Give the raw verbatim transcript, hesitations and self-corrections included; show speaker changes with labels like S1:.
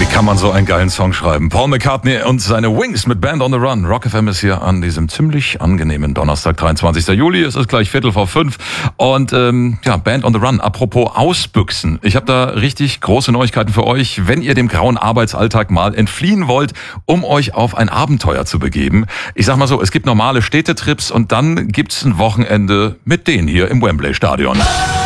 S1: Wie kann man so einen geilen Song schreiben? Paul McCartney und seine Wings mit Band on the Run. Rock F M ist hier an diesem ziemlich angenehmen Donnerstag, dreiundzwanzigsten Juli. Es ist gleich Viertel vor fünf. Und ähm, ja, Band on the Run. Apropos Ausbüchsen. Ich habe da richtig große Neuigkeiten für euch. Wenn ihr dem grauen Arbeitsalltag mal entfliehen wollt, um euch auf ein Abenteuer zu begeben. Ich sag mal so, es gibt normale Städtetrips und dann gibt's ein Wochenende mit denen hier im Wembley Stadion.